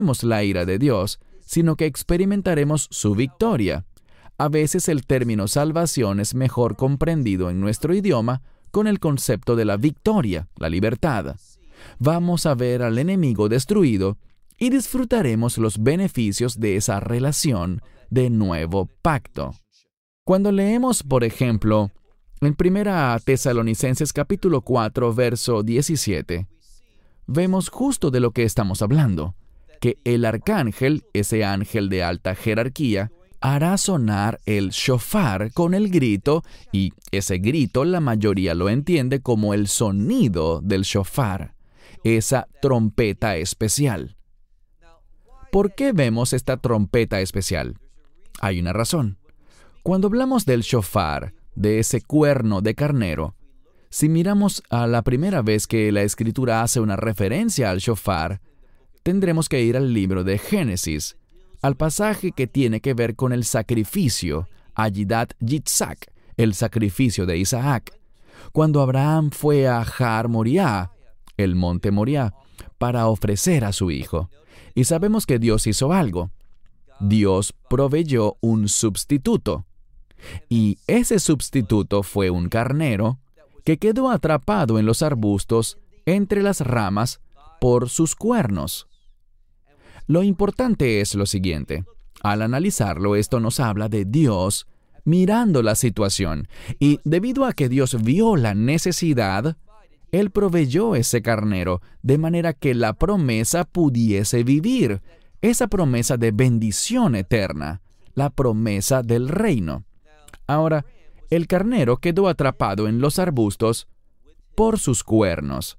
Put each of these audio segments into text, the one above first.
la ira de Dios, sino que experimentaremos su victoria. A veces el término salvación es mejor comprendido en nuestro idioma con el concepto de la victoria, la libertad. Vamos a ver al enemigo destruido y disfrutaremos los beneficios de esa relación de nuevo pacto. Cuando leemos, por ejemplo, en 1 Tesalonicenses capítulo 4, verso 17, vemos justo de lo que estamos hablando, que el arcángel, ese ángel de alta jerarquía, hará sonar el shofar con el grito, y ese grito la mayoría lo entiende como el sonido del shofar, esa trompeta especial. ¿Por qué vemos esta trompeta especial? Hay una razón. Cuando hablamos del shofar, de ese cuerno de carnero, si miramos a la primera vez que la Escritura hace una referencia al shofar, tendremos que ir al libro de Génesis, al pasaje que tiene que ver con el sacrificio, Ayidat Yitzhak, el sacrificio de Isaac. Cuando Abraham fue a Har Moriah, el monte Moriah, para ofrecer a su hijo. Y sabemos que Dios hizo algo. Dios proveyó un sustituto. Y ese sustituto fue un carnero que quedó atrapado en los arbustos entre las ramas por sus cuernos. Lo importante es lo siguiente. Al analizarlo, esto nos habla de Dios mirando la situación. Y debido a que Dios vio la necesidad, Él proveyó ese carnero de manera que la promesa pudiese vivir. Esa promesa de bendición eterna, la promesa del reino. Ahora, el carnero quedó atrapado en los arbustos por sus cuernos.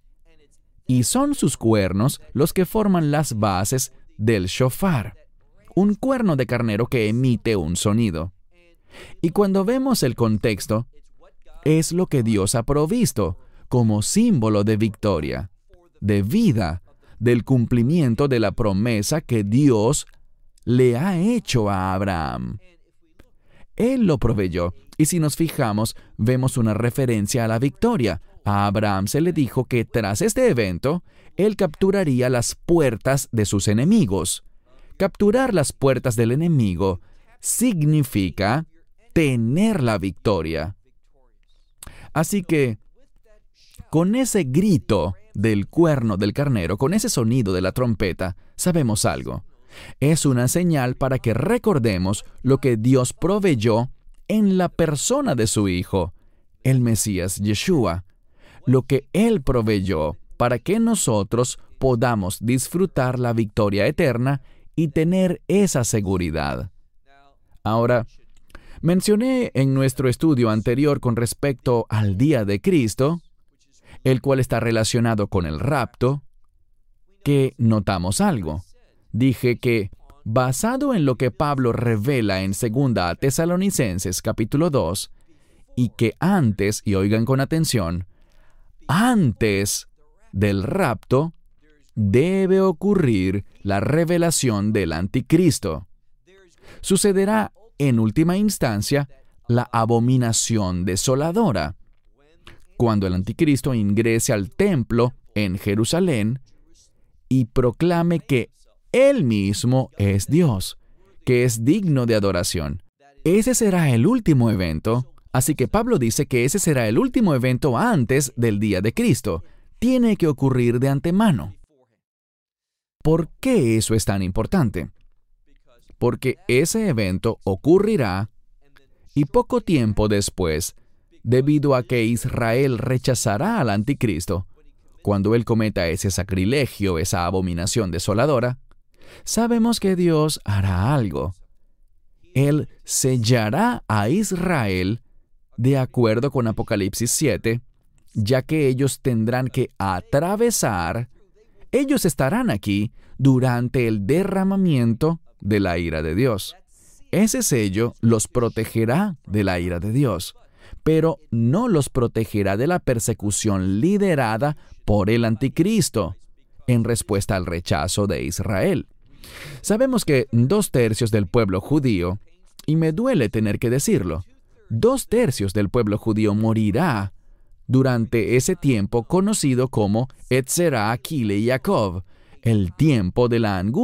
Y son sus cuernos los que forman las bases del shofar, un cuerno de carnero que emite un sonido. Y cuando vemos el contexto, es lo que Dios ha provisto como símbolo de victoria, de vida, del cumplimiento de la promesa que Dios le ha hecho a Abraham. Él lo proveyó, y si nos fijamos, vemos una referencia a la victoria. A Abraham se le dijo que tras este evento, él capturaría las puertas de sus enemigos. Capturar las puertas del enemigo significa tener la victoria. Así que, con ese grito del cuerno del carnero, con ese sonido de la trompeta, sabemos algo. Es una señal para que recordemos lo que Dios proveyó en la persona de su Hijo, el Mesías Yeshua. Lo que Él proveyó para que nosotros podamos disfrutar la victoria eterna y tener esa seguridad. Ahora, mencioné en nuestro estudio anterior con respecto al día de Cristo, el cual está relacionado con el rapto, que notamos algo. Dije que, basado en lo que Pablo revela en 2 Tesalonicenses capítulo 2, y que antes, y oigan con atención, antes del rapto, debe ocurrir la revelación del anticristo. Sucederá, en última instancia, la abominación desoladora. Cuando el anticristo ingrese al templo en Jerusalén y proclame que Él mismo es Dios, que es digno de adoración. Ese será el último evento. Así que Pablo dice que ese será el último evento antes del día de Cristo. Tiene que ocurrir de antemano. ¿Por qué eso es tan importante? Porque ese evento ocurrirá y poco tiempo después, debido a que Israel rechazará al anticristo, cuando él cometa ese sacrilegio, esa abominación desoladora, sabemos que Dios hará algo. Él sellará a Israel de acuerdo con Apocalipsis 7, ya que ellos tendrán que atravesar, ellos estarán aquí durante el derramamiento de la ira de Dios. Ese sello los protegerá de la ira de Dios, pero no los protegerá de la persecución liderada por el anticristo, en respuesta al rechazo de Israel. Sabemos que 2/3 del pueblo judío, y me duele tener que decirlo, 2/3 del pueblo judío morirá durante ese tiempo conocido como Etzerá Kile Yaakov, el tiempo de la angustia